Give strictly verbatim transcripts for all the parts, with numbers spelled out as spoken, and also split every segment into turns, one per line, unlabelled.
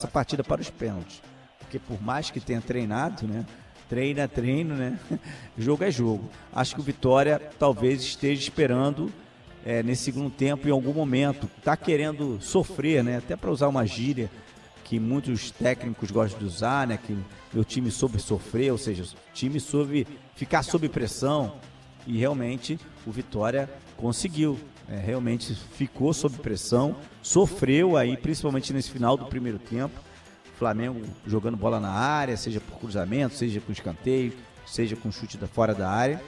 essa partida para os pênaltis. Porque por mais que tenha treinado, né? Treino é treino, né? Jogo é jogo. Acho que o Vitória talvez esteja esperando é, nesse segundo tempo, em algum momento. Está querendo sofrer, né? Até para usar uma gíria que muitos técnicos gostam de usar, né? Que meu time soube sofrer, ou seja, o time soube ficar sob pressão. E realmente o Vitória conseguiu. É, realmente ficou sob pressão, sofreu aí, principalmente nesse final do primeiro tempo. Flamengo jogando bola na área, seja por cruzamento, seja com escanteio, seja com chute da fora da área.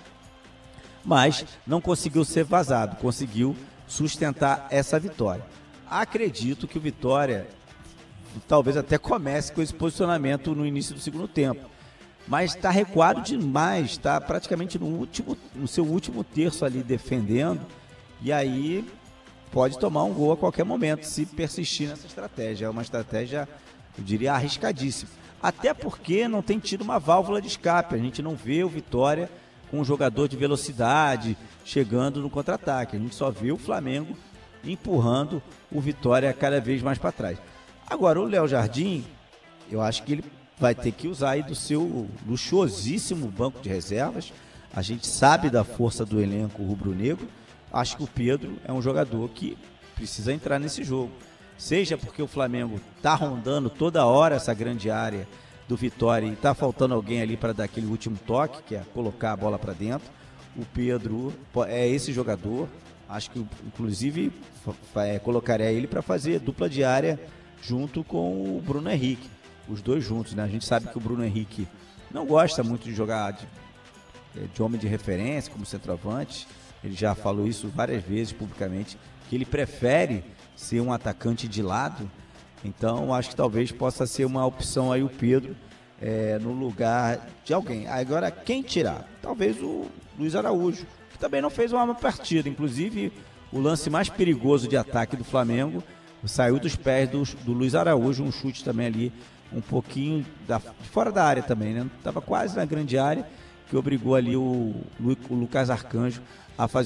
Mas não conseguiu ser vazado, conseguiu sustentar essa vitória. Acredito que o Vitória talvez até comece com esse posicionamento no início do segundo tempo. Mas está recuado demais, está praticamente no, último, no seu último terço ali defendendo. E aí pode tomar um gol a qualquer momento se persistir nessa estratégia. É uma estratégia, eu diria, arriscadíssima. Até porque não tem tido uma válvula de escape. A gente não vê o Vitória com um jogador de velocidade chegando no contra-ataque. A gente só vê o Flamengo empurrando o Vitória cada vez mais para trás. Agora, o Léo Jardim, eu acho que ele vai ter que usar aí do seu luxuosíssimo banco de reservas. A gente sabe da força do elenco rubro-negro. Acho que o Pedro é um jogador que precisa entrar nesse jogo. Seja porque o Flamengo está rondando toda hora essa grande área do Vitória e está faltando alguém ali para dar aquele último toque, que é colocar a bola para dentro. O Pedro é esse jogador. Acho que, inclusive, é, colocaria ele para fazer dupla de área junto com o Bruno Henrique. Os dois juntos, né? A gente sabe que o Bruno Henrique não gosta muito de jogar de, de homem de referência como centroavante. Ele já falou isso várias vezes publicamente, que ele prefere ser um atacante de lado. Então, acho que talvez possa ser uma opção aí o Pedro é, no lugar de alguém. Agora, quem tirar? Talvez o Luiz Araújo, que também não fez uma partida. Inclusive, o lance mais perigoso de ataque do Flamengo saiu dos pés do, do Luiz Araújo, um chute também ali, um pouquinho da, fora da área também, né? Estava quase na grande área, que obrigou ali o, o Lucas Arcanjo a fazer